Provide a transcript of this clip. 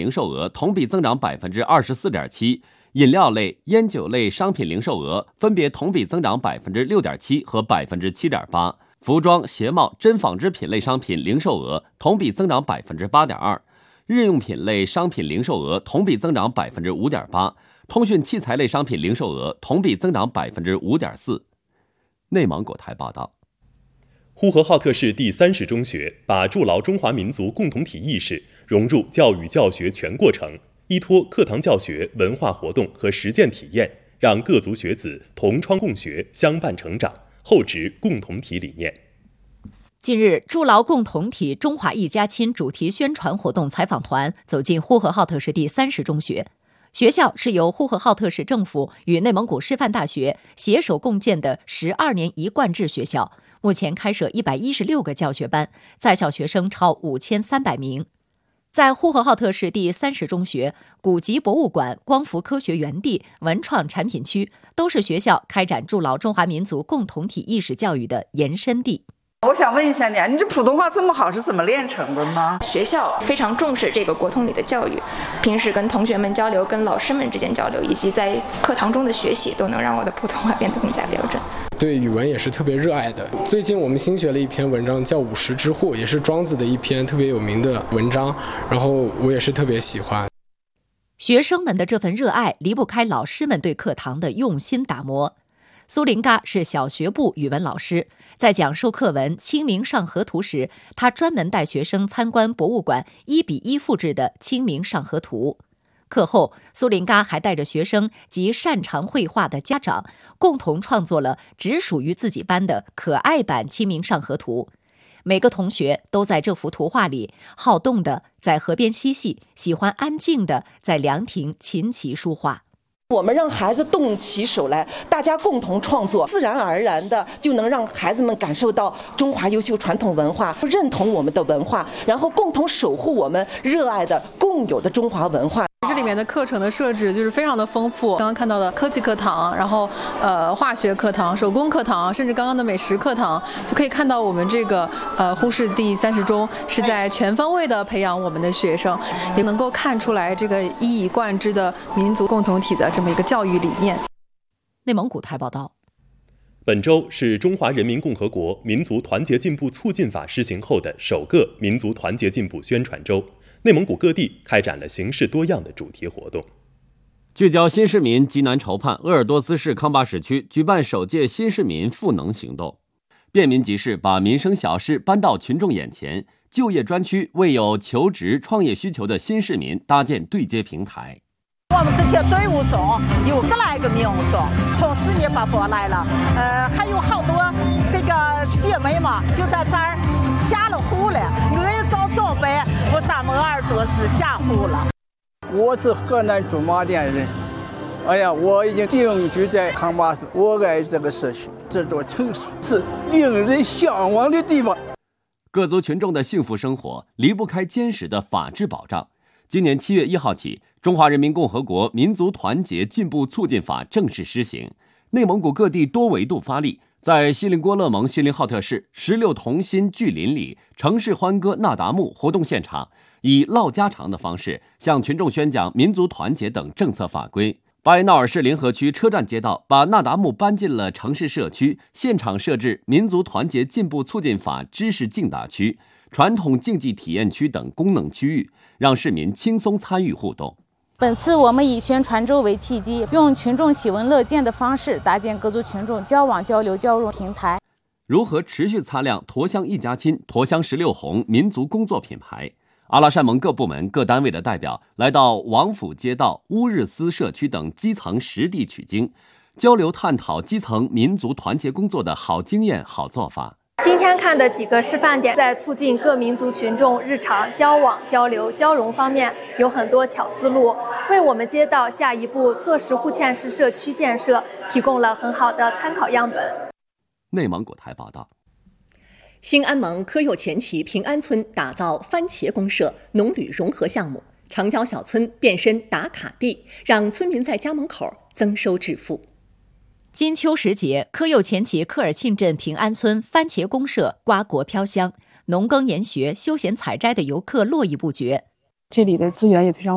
零售额同比增长 24.7%， 饮料类、烟酒类商品零售额分别同比增长 6.7% 和 7.8%， 服装、鞋帽、真纺织品类商品零售额同比增长 8.2%， 日用品类商品零售额同比增长 5.8%， 通讯器材类商品零售额同比增长 5.4%。 内蒙古台报道。 呼和浩特市第30中学把筑牢中华民族共同体意识融入教育教学全过程，依托课堂教学、文化活动和实践体验，让各族学子同窗共学、相伴成长，厚植共同体理念。 近日，筑牢共同体中华一家亲主题宣传活动采访团走进呼和浩特市第30中学。学校是由呼和浩特市政府与内蒙古师范大学携手共建的12年一贯制学校，目前开设116个教学班，在校学生超5300名。在呼和浩特市第30中学，古籍博物馆、光伏科学园地、文创产品区都是学校开展筑牢中华民族共同体意识教育的延伸地。 我想问一下你，你这普通话这么好是怎么练成的呢？ 学校非常重视这个国通里的教育，平时跟同学们交流、跟老师们之间交流，以及在课堂中的学习，都能让我的普通话变得更加标准。 对语文也是特别热爱的。最近我们新学了一篇文章叫《五十之户》，也是庄子的一篇特别有名的文章，然后我也是特别喜欢。 学生们的这份热爱离不开老师们对课堂的用心打磨。苏林嘎是小学部语文老师，在讲授课文《清明上河图》时，他专门带学生参观博物馆1:1复制的《清明上河图》。课后，苏林嘎还带着学生及擅长绘画的家长，共同创作了只属于自己班的可爱版《清明上河图》。每个同学都在这幅图画里，好动的在河边嬉戏，喜欢安静的在凉亭琴棋书画。 我们让孩子动起手来，大家共同创作，自然而然的就能让孩子们感受到中华优秀传统文化，认同我们的文化，然后共同守护我们热爱的共有的中华文化。 这里面的课程的设置就是非常的丰富，刚刚看到的科技课堂，然后化学课堂、手工课堂，甚至刚刚的美食课堂，就可以看到我们这个呼市第30中是在全方位的培养我们的学生，也能够看出来这个一以贯之的民族共同体的这么一个教育理念。 内蒙古台报道。 本周是中华人民共和国民族团结进步促进法施行后的首个民族团结进步宣传周，内蒙古各地开展了形式多样的主题活动。 聚焦新市民急难愁盼，鄂尔多斯市康巴什区举办首届新市民赋能行动，便民集市把民生小事搬到群众眼前，就业专区为有求职创业需求的新市民搭建对接平台。 我们这些队伍中有10来个民众从四面八方来了，还有好多这个姐妹嘛，就在这儿下了户了，按照装备我咱们鄂尔多斯下户了。 我是河南驻马店人，哎呀，我已经定居在康巴斯，我爱这个社区，这座城市是令人向往的地方。 各族群众的幸福生活离不开坚实的法治保障。今年7月1号起，中华人民共和国民族团结进步促进法正式施行。内蒙古各地多维度发力，在锡林郭勒盟锡林浩特市16同心聚邻里城市欢歌那达慕活动现场，以唠家常的方式向群众宣讲民族团结等政策法规。巴彦淖尔市临河区车站街道把那达慕搬进了城市社区，现场设置民族团结进步促进法知识竞答区、传统竞技体验区等功能区域，让市民轻松参与互动。 本次我们以宣传周为契机，用群众喜闻乐见的方式搭建各族群众交往交流交融平台。 如何持续擦亮沱湘一家亲、沱湘16红民族工作品牌？阿拉善盟各部门各单位的代表来到王府街道、乌日斯社区等基层实地取经，交流探讨基层民族团结工作的好经验、好做法。 今天看的几个示范点，在促进各民族群众日常交往、交流、交融方面有很多巧思路，为我们街道下一步坐实户嵌式社区建设提供了很好的参考样本。 内蒙古台报道。 兴安盟科右前旗平安村打造番茄公社农旅融合项目，长角小村变身打卡地，让村民在家门口增收致富。 金秋时节，科右前旗科尔沁镇平安村番茄公社瓜果飘香，农耕研学、休闲采摘的游客络绎不绝。 这里的资源也非常